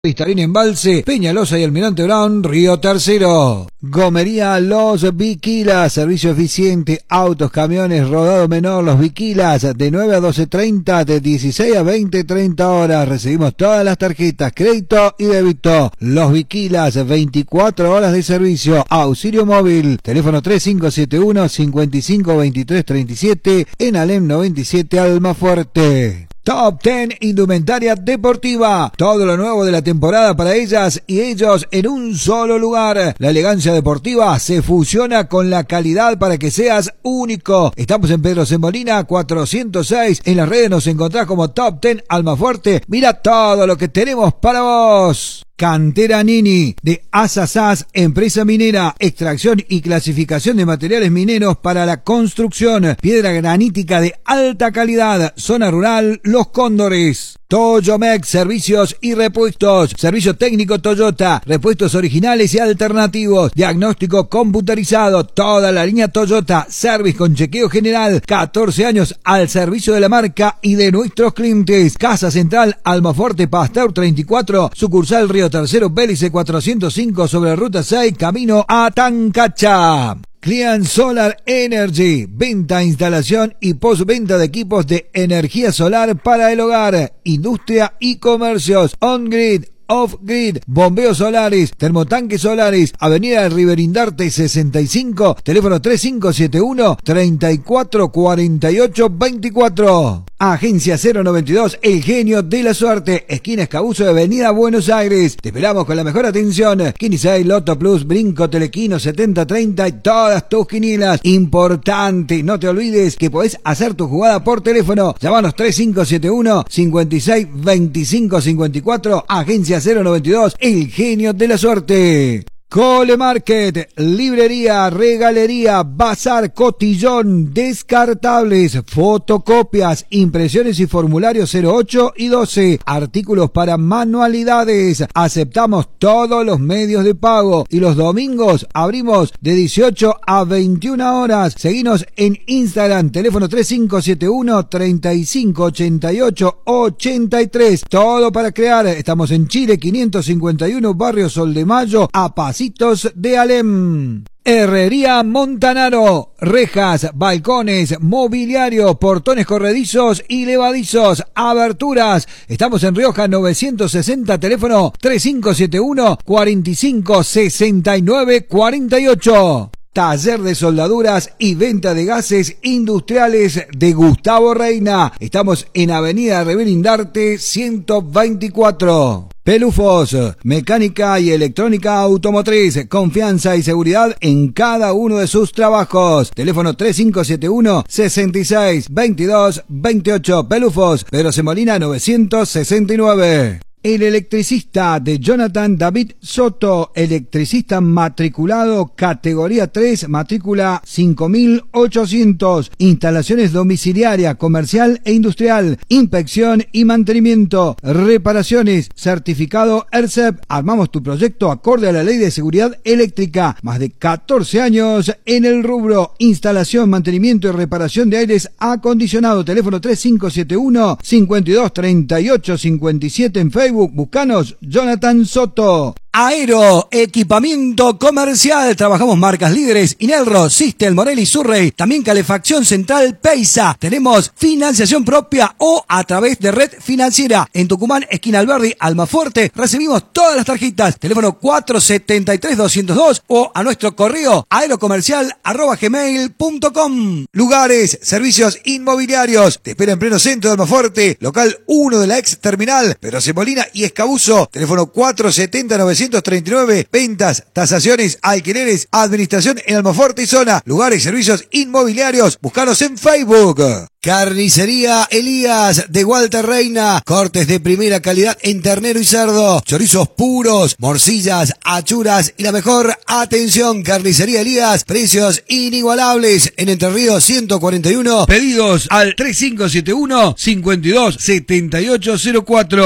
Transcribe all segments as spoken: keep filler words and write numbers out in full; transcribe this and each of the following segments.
Vistalín Embalse, Peñalosa y Almirante Brown, Río Tercero. Gomería Los Viquilas, servicio eficiente, autos, camiones, rodado menor, Los Viquilas, de nueve a doce treinta, de dieciséis a veinte treinta horas. Recibimos todas las tarjetas, crédito y débito. Los Viquilas, veinticuatro horas de servicio, auxilio móvil, teléfono tres cinco siete uno, cinco cinco dos tres tres siete, en Alem noventa y siete, Almafuerte. Top diez Indumentaria Deportiva, todo lo nuevo de la temporada para ellas y ellos en un solo lugar. La elegancia deportiva se fusiona con la calidad para que seas único. Estamos en Pedro Semolina cuatrocientos seis, en las redes nos encontrás como Top diez Almafuerte. Mira todo lo que tenemos para vos. Cantera Nini, de Asasas, empresa minera, extracción y clasificación de materiales mineros para la construcción, piedra granítica de alta calidad, zona rural, Los Cóndores. Toyomex, servicios y repuestos, servicio técnico Toyota, repuestos originales y alternativos, diagnóstico computarizado, toda la línea Toyota, service con chequeo general, catorce años al servicio de la marca y de nuestros clientes. Casa Central, Almafuerte, Pasteur treinta y cuatro, sucursal Río Tercero, Bélice cuatrocientos cinco, sobre ruta seis, camino a Tancacha. Clean Solar Energy, venta, instalación y postventa de equipos de energía solar para el hogar, industria y comercios, on-grid, off-grid, bombeos solares, termotanques solares, avenida Riverindarte sesenta y cinco, teléfono tres cinco siete uno, treinta y cuatro cuarenta y ocho veinticuatro. Agencia cero noventa y dos, El Genio de la Suerte, esquina Escabuzo de Avenida Buenos Aires. Te esperamos con la mejor atención. Quince Loto Plus, Brinco, Telequino, setenta treinta y todas tus quinielas. Importante, no te olvides que podés hacer tu jugada por teléfono. Llámanos tres cinco siete uno, cinco seis dos cinco cinco cuatro. Agencia cero noventa y dos, El Genio de la Suerte. Cole Market, librería, regalería, bazar, cotillón, descartables, fotocopias, impresiones y formularios cero ocho y doce, artículos para manualidades. Aceptamos todos los medios de pago y los domingos abrimos de dieciocho a veintiuna horas. Seguinos en Instagram, teléfono tres cinco siete uno, treinta y cinco ochenta y ocho ochenta y tres. Todo para crear. Estamos en Chile quinientos cincuenta y uno, barrio Sol de Mayo, a Pasitos de Alem. Herrería Montanaro, rejas, balcones, mobiliario, portones corredizos y levadizos, aberturas. Estamos en Rioja novecientos sesenta, teléfono tres cinco siete uno, cuarenta y cinco sesenta y nueve cuarenta y ocho. Taller de soldaduras y venta de gases industriales de Gustavo Reina. Estamos en Avenida Riverindarte ciento veinticuatro. Pelufos, mecánica y electrónica automotriz, confianza y seguridad en cada uno de sus trabajos. Teléfono tres cinco siete uno, sesenta y seis veintidós veintiocho. Pelufos, Pedro Semolina novecientos sesenta y nueve. El electricista de Jonathan David Soto, electricista matriculado categoría tres, matrícula cinco mil ochocientos, instalaciones domiciliaria, comercial e industrial, inspección y mantenimiento, reparaciones, certificado E R C E P. Armamos tu proyecto acorde a la Ley de Seguridad Eléctrica, más de catorce años en el rubro, instalación, mantenimiento y reparación de aires acondicionados. Teléfono tres cinco siete uno, cincuenta y dos treinta y ocho cincuenta y siete en Facebook. Buscanos Jonathan Soto. Aero, equipamiento comercial. Trabajamos marcas líderes: Inelro, Sistel, Morelli, Surrey. También calefacción central Peisa. Tenemos financiación propia o a través de red financiera. En Tucumán, esquina Alberdi, Almafuerte, recibimos todas las tarjetas. Teléfono cuatro siete tres dos cero dos o a nuestro correo aerocomercial arroba gmail punto com. Lugares, servicios inmobiliarios. Te espera en pleno centro de Almafuerte, local uno de la ex terminal, Pedro Semolina y Escabuzo. Teléfono cuatro siete cero nueve treinta y nueve. Ventas, tasaciones, alquileres, administración en Almafuerte y zona. Lugares, servicios inmobiliarios. Búscanos en Facebook. Carnicería Elías de Walter Reina. Cortes de primera calidad en ternero y cerdo. Chorizos puros, morcillas, achuras y la mejor atención. Carnicería Elías. Precios inigualables en Entre Ríos ciento cuarenta y uno. Pedidos al tres cinco siete uno, cincuenta y dos setenta y ocho cero cuatro.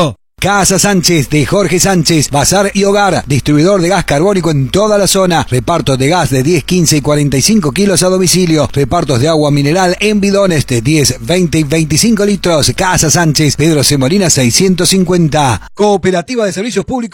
Casa Sánchez de Jorge Sánchez, Bazar y Hogar, distribuidor de gas carbónico en toda la zona, repartos de gas de diez, quince y cuarenta y cinco kilos a domicilio, repartos de agua mineral en bidones de diez, veinte y veinticinco litros. Casa Sánchez, Pedro Semolina seiscientos cincuenta. Cooperativa de Servicios Públicos